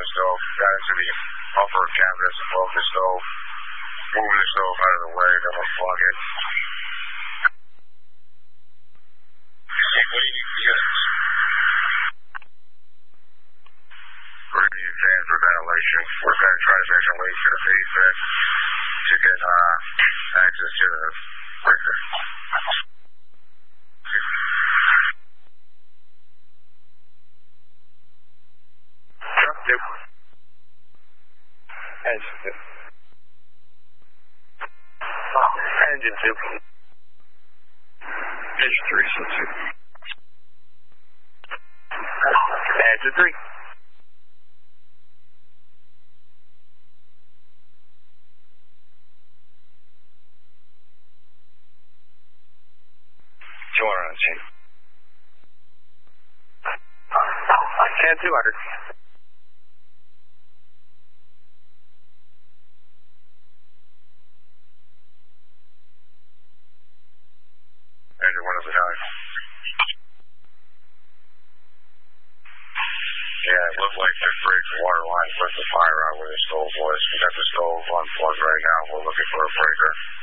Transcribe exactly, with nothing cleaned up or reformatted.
the stove. Got into the upper cabinets above the stove. Moving the stove out of the way, then we'll plug it. Hey, what do you need for units? We're going to use fans for ventilation. We're going to try to make some leaks to the feed vent to get uh, access to the breaker. Truck two. Engine two. Engine two. Engine three, so two. Engine three. two hundred on chain. ten two hundred. Engine one of the nine. Yeah, it looked like they break the water line, put the fire out where the stove was. We got the stove unplugged right now. We're looking for a breaker.